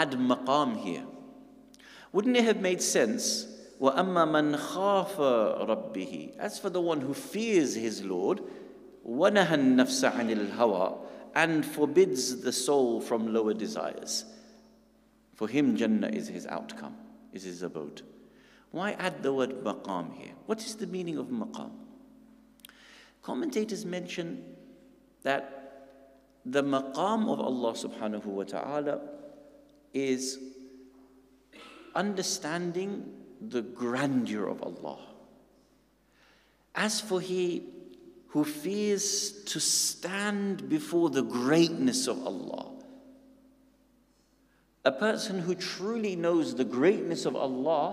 add maqam here? Wouldn't it have made sense? وَأَمَّا مَنْ خَافَ رَبِّهِ. As for the one who fears his Lord, وَنَهَى النَّفْسَ عَنِ الْهَوَىٰ, and forbids the soul from lower desires. For him, Jannah is his outcome, is his abode. Why add the word maqam here? What is the meaning of maqam? Commentators mention that the maqam of Allah subhanahu wa ta'ala is understanding the grandeur of Allah. As for he who fears to stand before the greatness of Allah, a person who truly knows the greatness of Allah